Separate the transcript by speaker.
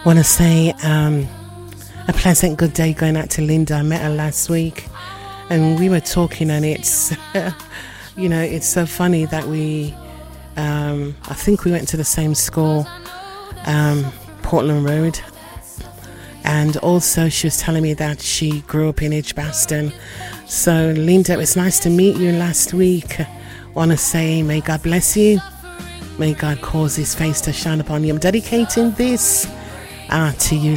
Speaker 1: Want to say a pleasant good day going out to Linda. I met her last week and we were talking, and it's you know, it's so funny that we I think we went to the same school, Portland Road, and also she was telling me that she grew up in Edgbaston. So Linda, it was nice to meet you last week. Want to say may God bless you, may God cause his face to shine upon you. I'm dedicating this to you,